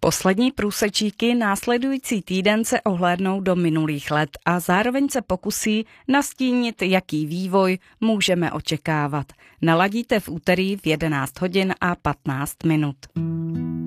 Poslední průsečíky následující týden se ohlédnou do minulých let a zároveň se pokusí nastínit, jaký vývoj můžeme očekávat. Naladíte v úterý v 11 hodin a 15 minut.